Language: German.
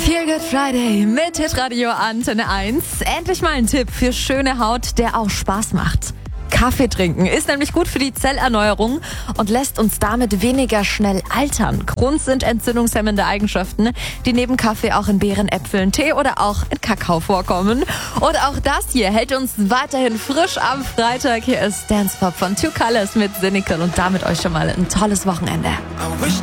Feel Good Friday mit Hitradio Antenne 1. Endlich mal ein Tipp für schöne Haut, der auch Spaß macht. Kaffee trinken ist nämlich gut für die Zellerneuerung und lässt uns damit weniger schnell altern. Grund sind entzündungshemmende Eigenschaften, die neben Kaffee auch in Beeren, Äpfeln, Tee oder auch in Kakao vorkommen. Und auch das hier hält uns weiterhin frisch am Freitag. Hier ist Dance Pop von Two Colors mit Cynical und damit euch schon mal ein tolles Wochenende.